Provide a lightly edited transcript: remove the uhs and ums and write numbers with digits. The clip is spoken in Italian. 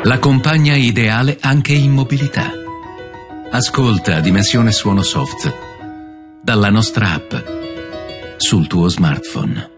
La compagna ideale anche in mobilità. Ascolta Dimensione Suono Soft dalla nostra app sul tuo smartphone.